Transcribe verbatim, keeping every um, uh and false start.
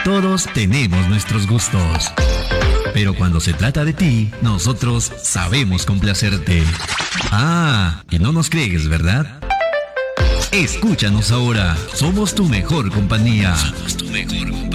Todos tenemos nuestros gustos. Pero cuando se trata de ti, nosotros sabemos complacerte. Ah, y no nos crees, ¿verdad? Escúchanos ahora. Somos tu mejor compañía. Somos tu mejor compañía.